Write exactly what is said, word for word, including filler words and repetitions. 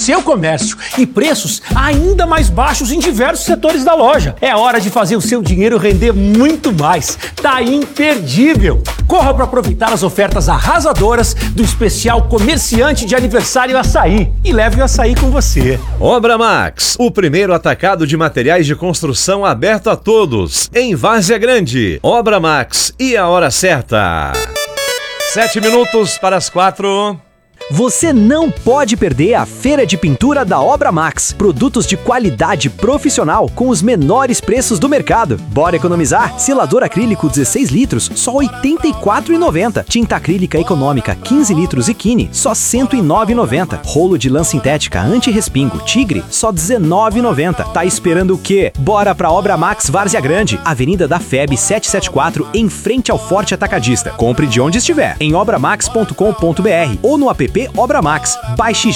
seu comércio e preços ainda mais baixos em diversos setores da loja. É hora de fazer o seu dinheiro render muito mais. Tá imperdível! Corra para aproveitar as ofertas arrasadoras do especial Comerciante de Aniversário Açaí e leve o açaí com você. Obra Max, o primeiro atacado de materiais de construção aberto a todos, em Várzea Grande. Obra Max e a hora certa. Sete minutos para as quatro. Você não pode perder a Feira de Pintura da Obra Max. Produtos de qualidade profissional com os menores preços do mercado. Bora economizar? Selador acrílico dezesseis litros, só oitenta e quatro reais e noventa centavos. Tinta acrílica econômica quinze litros e Kine, só cento e nove reais e noventa centavos. Rolo de lã sintética anti-respingo Tigre, só dezenove reais e noventa centavos. Tá esperando o quê? Bora pra Obra Max Várzea Grande, Avenida da F E B setecentos e setenta e quatro, em frente ao Forte Atacadista. Compre de onde estiver, em obramax ponto com ponto br ou no app Obra Max. Baixe